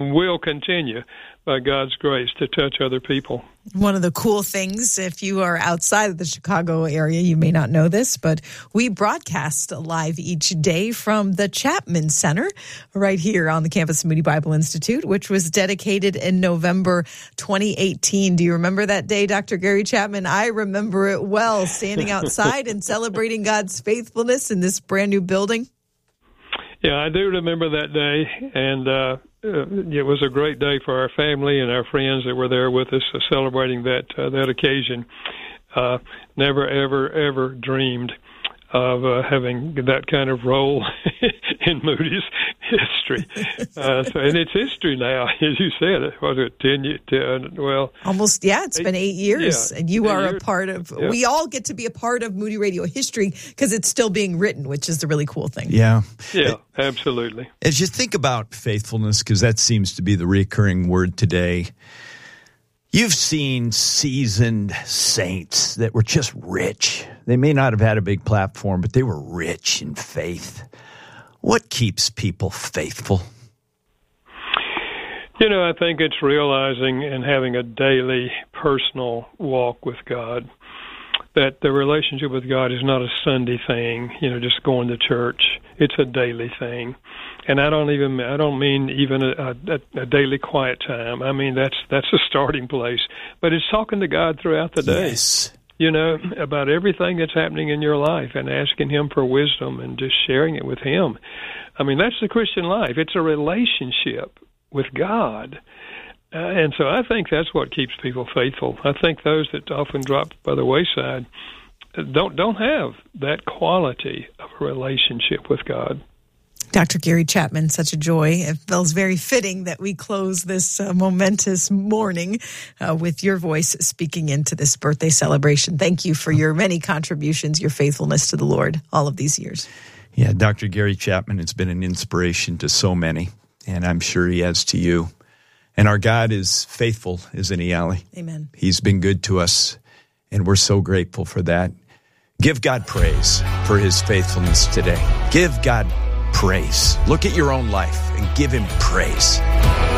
and will continue by God's grace to touch other people. One of the cool things, if you are outside of the Chicago area, you may not know this, but we broadcast live each day from the Chapman Center right here on the campus of Moody Bible Institute, which was dedicated in November 2018. Do you remember that day, Dr. Gary Chapman? I remember it well, standing outside and celebrating God's faithfulness in this brand new building. Yeah, I do remember that day, and it was a great day for our family and our friends that were there with us celebrating that occasion. Never, ever dreamed of having that kind of role in Moody's history. And it's history now, as you said. Was it 10 years? Almost, yeah, it's been 8 years. Yeah, and you are a part of, we all get to be a part of Moody Radio history because it's still being written, which is the really cool thing. Yeah. Yeah, absolutely. As you think about faithfulness, because that seems to be the recurring word today, you've seen seasoned saints that were just rich. They may not have had a big platform, but they were rich in faith. What keeps people faithful? I think it's realizing and having a daily personal walk with God, that the relationship with God is not a Sunday thing, just going to church. It's a daily thing. And I don't mean even a daily quiet time. I mean, that's a starting place. But it's talking to God throughout the day. Yes. About everything that's happening in your life and asking Him for wisdom and just sharing it with Him. I mean, that's the Christian life. It's a relationship with God. And so I think that's what keeps people faithful. I think those that often drop by the wayside don't have that quality of a relationship with God. Dr. Gary Chapman, such a joy. It feels very fitting that we close this momentous morning with your voice speaking into this birthday celebration. Thank you for your many contributions, your faithfulness to the Lord all of these years. Yeah, Dr. Gary Chapman has been an inspiration to so many, and I'm sure he has to you. And our God is faithful, isn't he, Allie? Amen. He's been good to us, and we're so grateful for that. Give God praise for his faithfulness today. Give God praise. Look at your own life and give him praise.